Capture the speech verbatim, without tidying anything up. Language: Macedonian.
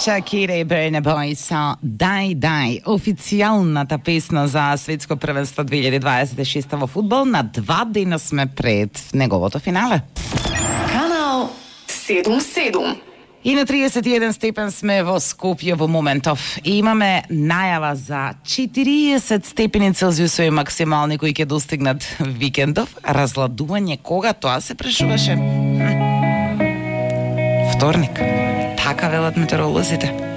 Shakira и Burna Boy со Дай Дай, официјалната песна за светско првенство две илјади дваесет и шеста во фудбал. На два дена сме пред неговото финале. Канал седум седум. И на триесет и еден степен сме во Скопје во моментов. И имаме најава за четириесет степени Целзиусови максимални кои ќе достигнат викендов. Разладување кога тоа се прешуваше? Вторник. Така велат метеоролозите.